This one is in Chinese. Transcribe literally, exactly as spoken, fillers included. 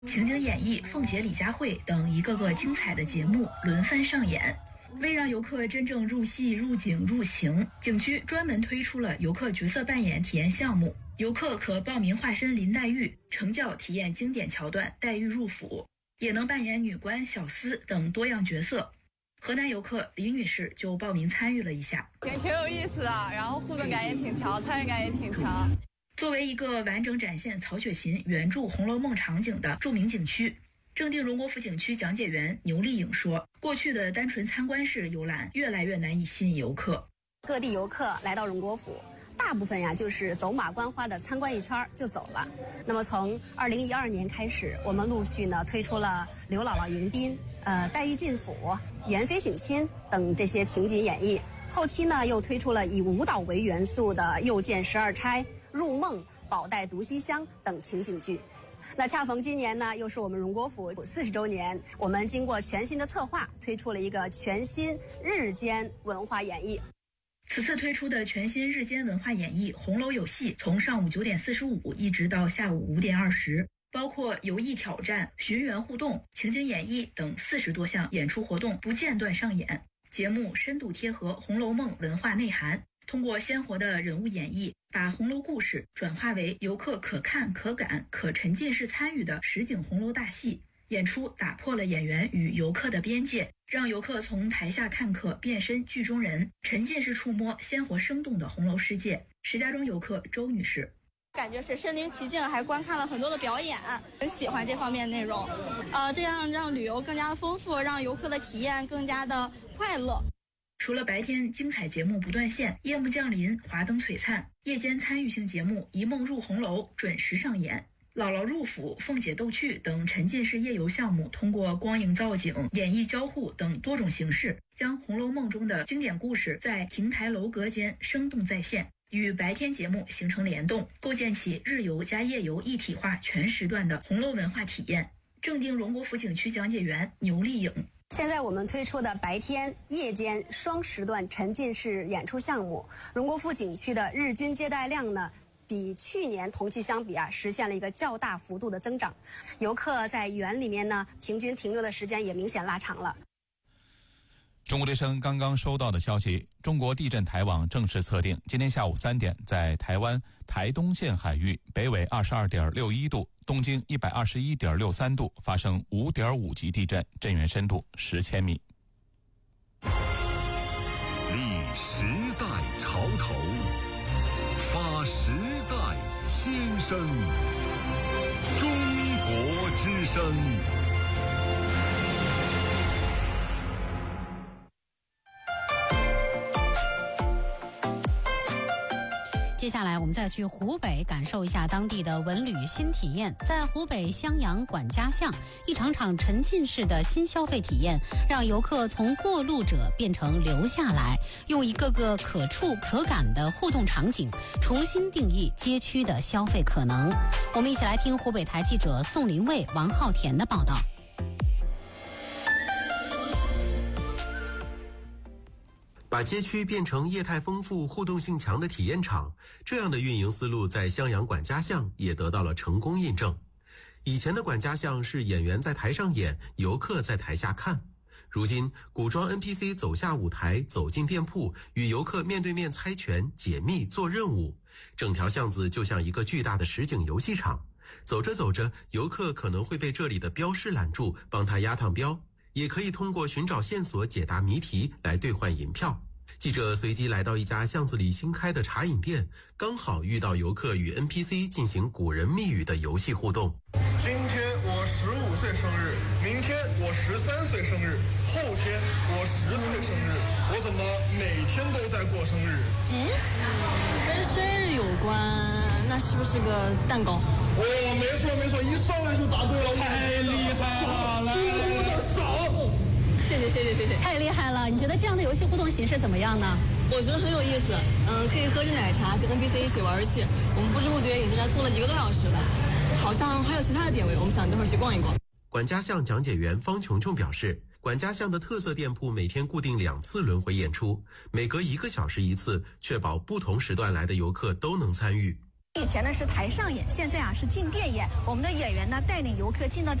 情景演绎、凤姐李佳慧等一个个精彩的节目轮番上演。为让游客真正入戏、入景、入情，景区专门推出了游客角色扮演体验项目，游客可报名化身林黛玉，乘轿体验经典桥段黛玉入府，也能扮演女官、小厮等多样角色。河南游客李女士就报名参与了一下， 挺挺有意思的，然后互动感也挺强，参与感也挺强。 作为一个完整展现曹雪芹原著《红楼梦》场景的著名景区，正定荣国府景区讲解员牛丽颖说，过去的单纯参观式游览越来越难以吸引游客。 各地游客来到荣国府，大部分呀就是走马观花的参观一圈就走了。那么从二零一二年开始，我们陆续呢推出了刘姥姥迎宾、呃黛玉进府、元妃省亲等这些情景演绎。后期呢又推出了以舞蹈为元素的又见十二钗、入梦、宝黛毒西厢等情景剧。那恰逢今年呢，又是我们荣国府四十周年，我们经过全新的策划，推出了一个全新日间文化演绎。 此次推出的全新日间文化演绎《红楼有戏》，从上午九点四十五一直到下午五点二十，包括游艺挑战、寻园互动、情景演绎等四十多项演出活动不间断上演。节目深度贴合《红楼梦》文化内涵，通过鲜活的人物演绎，把红楼故事转化为游客可看可感可沉浸式参与的实景红楼大戏。演出打破了演员与游客的边界，让游客从台下看客变身剧中人，沉浸式触摸鲜活生动的红楼世界。石家庄游客周女士， 感觉是身临其境，还观看了很多的表演，很喜欢这方面内容。呃，这样让旅游更加的丰富，让游客的体验更加的快乐。 除了白天精彩节目不断线，夜幕降临，华灯璀璨，夜间参与性节目一梦入红楼准时上演。姥姥入府、凤姐逗趣等沉浸式夜游项目，通过光影造景、演绎交互等多种形式，将《红楼梦》中的经典故事在亭台楼阁间生动再现，与白天节目形成联动，构建起日游加夜游一体化全时段的红楼文化体验。正定荣国府景区讲解员牛丽颖， 现在我们推出的白天、夜间双时段沉浸式演出项目，荣国府景区的日均接待量呢，比去年同期相比啊，实现了一个较大幅度的增长。游客在园里面呢，平均停留的时间也明显拉长了。 中国之声刚刚收到的消息，中国地震台网正式测定，今天下午三点，在台湾台东县海域北纬二十二点六一度、东经一百二十一点六三度发生五点五级地震，震源深度十千米。 立时代潮头，发时代先声，中国之声。 接下来我们再去湖北感受一下当地的文旅新体验。在湖北襄阳管家巷，一场场沉浸式的新消费体验，让游客从过路者变成留下来，用一个个可触可感的互动场景，重新定义街区的消费可能。我们一起来听湖北台记者宋林卫、王浩田的报道。 把街区变成业态丰富、互动性强的体验场，这样的运营思路在襄阳管家巷也得到了成功印证。以前的管家巷是演员在台上演，游客在台下看。如今，古装 N P C 走下舞台，走进店铺，与游客面对面猜拳、解密、做任务。整条巷子就像一个巨大的实景游戏场。走着走着，游客可能会被这里的标识拦住，帮他压趟标。也可以通过寻找线索、解答谜题来兑换银票。记者随机来到一家巷子里新开的茶饮店，刚好遇到游客与 N P C 进行古人密语的游戏互动。 今天我十五岁生日，明天我十三岁生日，后天我十岁生日，我怎么每天都在过生日？ 嗯，跟生日有关，那是不是个蛋糕？ 哦，没错没错，一上来就答对了， 太厉害了！ 来，有点少。 谢谢谢谢谢谢，太厉害了！你觉得这样的游戏互动形式怎么样呢？我觉得很有意思，嗯，可以喝着奶茶，跟 N P C 一起玩游戏。我们不知不觉也在这坐了一个多小时了，好像还有其他的点位，我们想等会儿去逛一逛。 管家巷讲解员方琼琼表示，管家巷的特色店铺每天固定两次轮回演出，每隔一个小时一次，确保不同时段来的游客都能参与。 以前呢是台上演，现在啊是进店演。我们的演员呢带领游客进到